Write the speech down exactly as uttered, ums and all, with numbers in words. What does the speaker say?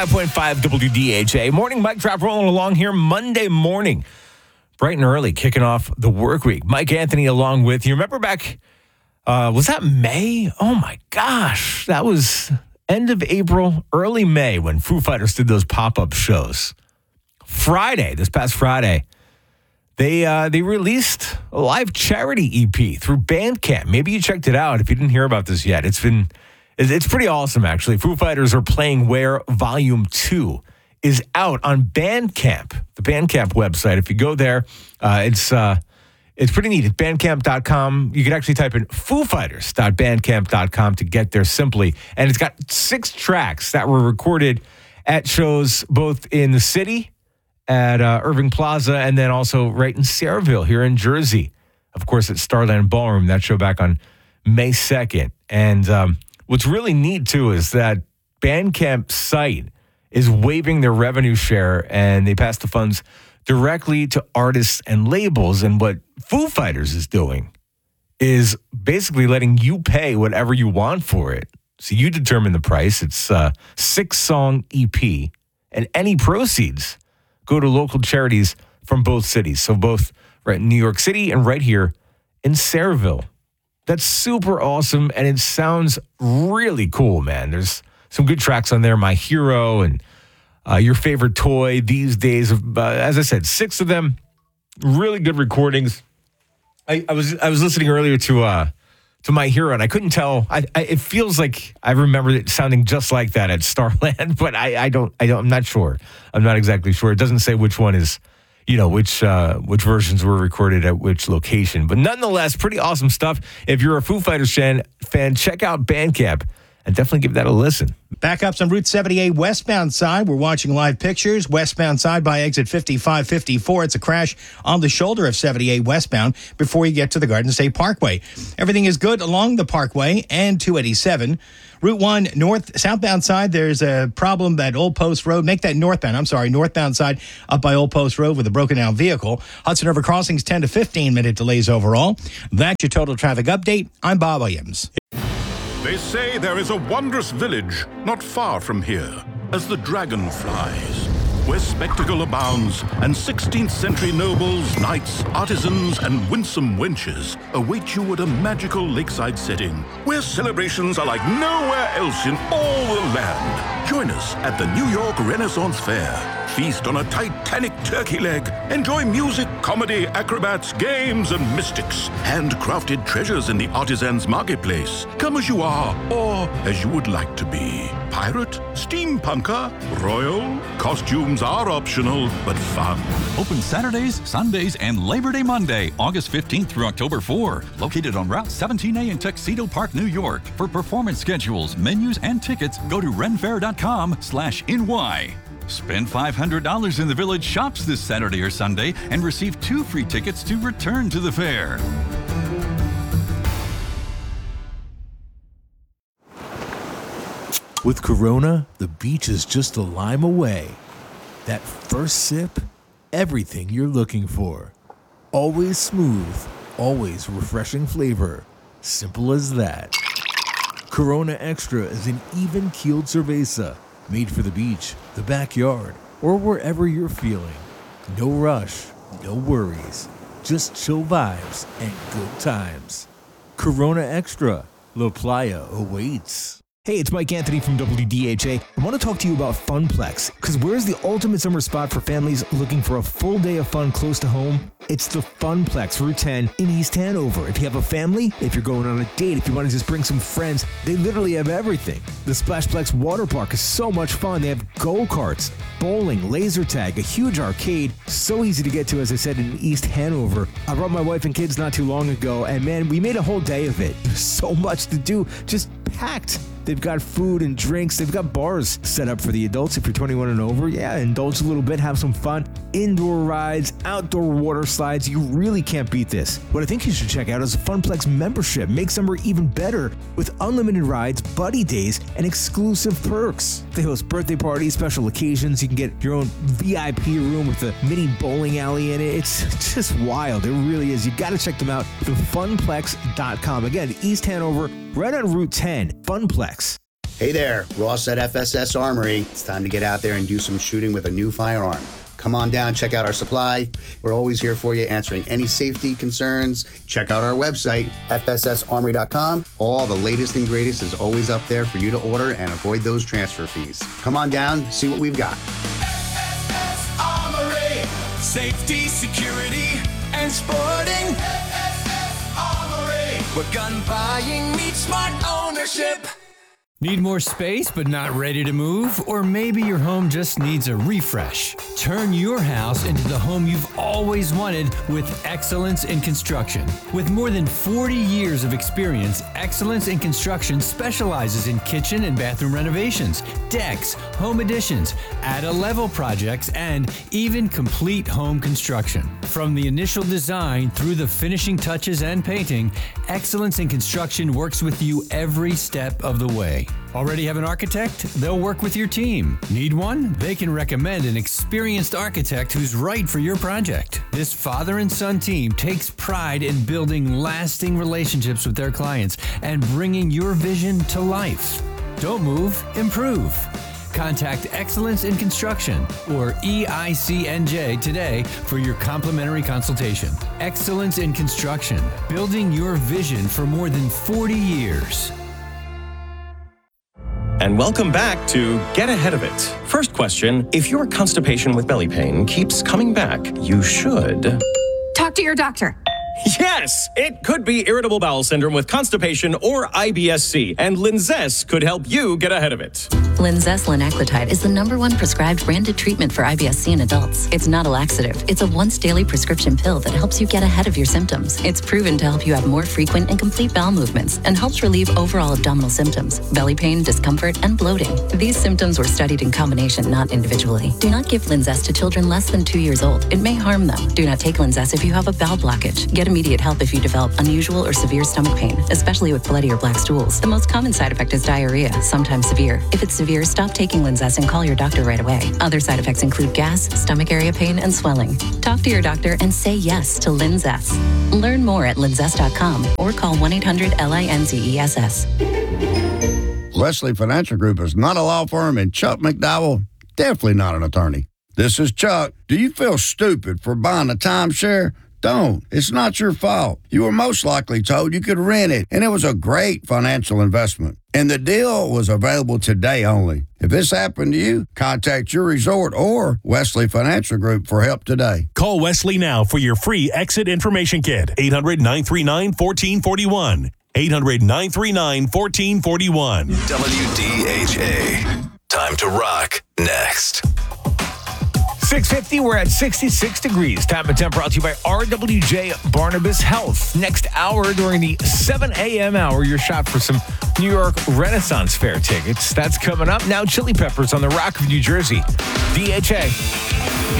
five point five W D H A. Morning, Mike Drop rolling along here Monday morning. Bright and early, kicking off the work week. Mike Anthony along with you. Remember back, uh, was that May? Oh my gosh. That was end of April, early May when Foo Fighters did those pop-up shows. Friday, this past Friday, they uh, they released a live charity E P through Bandcamp. Maybe you checked it out if you didn't hear about this yet. It's been, it's pretty awesome, actually. Foo Fighters Are Playing Where Volume two is out on Bandcamp, the Bandcamp website. If you go there, uh, it's uh, it's pretty neat. It's bandcamp dot com. You can actually type in foo fighters dot bandcamp dot com to get there simply. And it's got six tracks that were recorded at shows both in the city, at uh, Irving Plaza, and then also right in Sayreville here in Jersey. Of course, at Starland Ballroom, that show back on May second. And um, what's really neat, too, is that Bandcamp site is waiving their revenue share, and they pass the funds directly to artists and labels. And what Foo Fighters is doing is basically letting you pay whatever you want for it. So you determine the price. It's a six-song E P, and any proceeds go to local charities from both cities. So both right in New York City and right here in Sayreville. That's super awesome, and it sounds really cool, man. There's some good tracks on there, My Hero and uh, Your Favorite Toy, These Days. Of, uh, as I said, six of them, really good recordings. I, I was I was listening earlier to uh, to My Hero, and I couldn't tell. I, I, it feels like I remember it sounding just like that at Starland, but I, I don't. I don't. I'm not sure. I'm not exactly sure. It doesn't say which one is, you know, which uh, which versions were recorded at which location. But nonetheless, pretty awesome stuff. If you're a Foo Fighters fan, fan check out Bandcamp. And definitely give that a listen. Backups on Route seventy-eight westbound side. We're watching live pictures. Westbound side by exit fifty-five fifty-four. It's a crash on the shoulder of seventy-eight westbound before you get to the Garden State Parkway. Everything is good along the Parkway and two eighty-seven. Route one north, southbound side, there's a problem at Old Post Road. Make that northbound, I'm sorry, northbound side up by Old Post Road with a broken down vehicle. Hudson River Crossings, ten to fifteen minute delays overall. That's your total traffic update. I'm Bob Williams. They say there is a wondrous village not far from here, as the dragon flies, where spectacle abounds, and sixteenth century nobles, knights, artisans, and winsome wenches await you at a magical lakeside setting, where celebrations are like nowhere else in all the land. Join us at the New York Renaissance Fair. Feast on a titanic turkey leg. Enjoy music, comedy, acrobats, games, and mystics. Handcrafted treasures in the artisans' marketplace. Come as you are, or as you would like to be. Pirate, steampunker, royal. Costumes are optional, but fun. Open Saturdays, Sundays, and Labor Day Monday, August fifteenth through October fourth. Located on Route seventeen A in Tuxedo Park, New York. For performance schedules, menus, and tickets, go to renfair.com slash NY. Spend five hundred dollars in the Village Shops this Saturday or Sunday and receive two free tickets to return to the fair. With Corona, the beach is just a lime away. That first sip, everything you're looking for. Always smooth, always refreshing flavor. Simple as that. Corona Extra is an even-keeled cerveza, made for the beach, the backyard, or wherever you're feeling. No rush, no worries. Just chill vibes and good times. Corona Extra, La Playa awaits. Hey, it's Mike Anthony from W D H A. I want to talk to you about Funplex, because where's the ultimate summer spot for families looking for a full day of fun close to home? It's the Funplex, Route ten in East Hanover. If you have a family, if you're going on a date, if you want to just bring some friends, they literally have everything. The Splashplex Water Park is so much fun. They have go-karts, bowling, laser tag, a huge arcade, so easy to get to, as I said, in East Hanover. I brought my wife and kids not too long ago, and man, we made a whole day of it. There's so much to do, just packed. They've got food and drinks. They've got bars set up for the adults if you're twenty-one and over. Yeah, indulge a little bit, have some fun. Indoor rides, outdoor water slides. You really can't beat this. What I think you should check out is a Funplex membership. Make summer even better with unlimited rides, buddy days, and exclusive perks. They host birthday parties, special occasions. You can get your own V I P room with a mini bowling alley in it. It's just wild. It really is. You got to check them out. the funplex dot com. Again, East Hanover, right on Route ten. Funplex. Hey there, Ross at F S S Armory. It's time to get out there and do some shooting with a new firearm. Come on down, check out our supply. We're always here for you, answering any safety concerns. Check out our website, F S S armory dot com. All the latest and greatest is always up there for you to order and avoid those transfer fees. Come on down, see what we've got. F S S Armory. Safety, security, and sporting. F S S Armory. Where gun buying meets smart ownership. Need more space but not ready to move? Or maybe your home just needs a refresh. Turn your house into the home you've always wanted with Excellence in Construction. With more than forty years of experience, Excellence in Construction specializes in kitchen and bathroom renovations, decks, home additions, add-a-level projects, and even complete home construction. From the initial design through the finishing touches and painting, Excellence in Construction works with you every step of the way. Already have an architect? They'll work with your team. Need one? They can recommend an experienced architect who's right for your project. This father and son team takes pride in building lasting relationships with their clients and bringing your vision to life. Don't move, improve. Contact Excellence in Construction or E I C N J today for your complimentary consultation. Excellence in Construction, building your vision for more than forty years. And welcome back to Get Ahead of It. First question, if your constipation with belly pain keeps coming back, you should... Talk to your doctor. Yes, it could be irritable bowel syndrome with constipation or I B S C, and Linzess could help you get ahead of it. Linzess linaclotide is the number one prescribed branded treatment for I B S C in adults. It's not a laxative. It's a once daily prescription pill that helps you get ahead of your symptoms. It's proven to help you have more frequent and complete bowel movements and helps relieve overall abdominal symptoms, belly pain, discomfort, and bloating. These symptoms were studied in combination, not individually. Do not give Linzess to children less than two years old. It may harm them. Do not take Linzess if you have a bowel blockage. Get immediate help if you develop unusual or severe stomach pain, especially with bloody or black stools. The most common side effect is diarrhea, sometimes severe. If it's severe, stop taking Linzess and call your doctor right away. Other side effects include gas, stomach area pain, and swelling. Talk to your doctor and say yes to Linzess. Learn more at linzess dot com or call one eight hundred L I N Z E S S. Wesley Financial Group is not a law firm, and Chuck McDowell, definitely not an attorney. This is Chuck. Do you feel stupid for buying a timeshare? Don't. It's not your fault. You were most likely told you could rent it, and it was a great financial investment. And the deal was available today only. If this happened to you, contact your resort or Wesley Financial Group for help today. Call Wesley now for your free exit information kit. eight hundred nine three nine one four four one. eight hundred nine three nine one four four one. W D H A. Time to rock next. six fifty, we're at sixty-six degrees. Time and temp brought to you by R W J Barnabas Health. Next hour during the seven a.m. hour, you're shot for some New York Renaissance Fair tickets. That's coming up. Now Chili Peppers on the Rock of New Jersey. D H A.